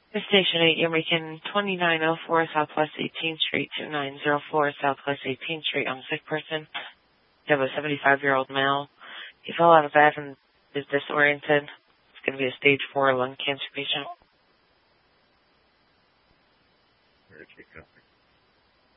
The Station 8, you're making 2904 Southwest 18th Street, 2904 Southwest 18th Street. I'm a sick person. You have a 75-year-old male. He fell out of bed and is disoriented. It's going to be a stage 4 lung cancer patient.